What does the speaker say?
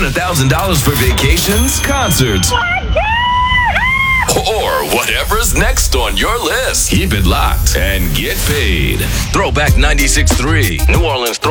$100,000 for vacations, concerts, or whatever's next on your list. Keep it locked and get paid. Throwback 96.3, New Orleans.